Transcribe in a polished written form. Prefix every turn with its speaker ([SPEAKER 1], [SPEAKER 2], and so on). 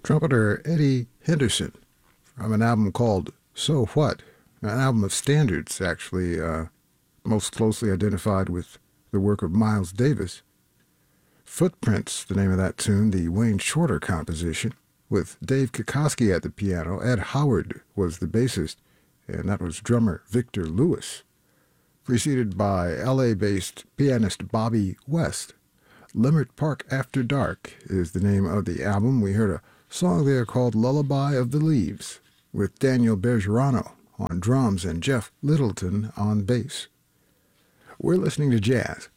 [SPEAKER 1] Trumpeter Eddie Henderson from an album called So What, an album of standards, actually, most closely identified with the work of Miles Davis. Footprints, the name of that tune, the Wayne Shorter composition, with Dave Kokoski at the piano. Ed Howard was the bassist, and that was drummer Victor Lewis, preceded by LA-based pianist Bobby West. Leimert Park After Dark is the name of the album. We heard a song there called Lullaby of the Leaves, with Daniel Bergerano on drums and Jeff Littleton on bass. We're listening to jazz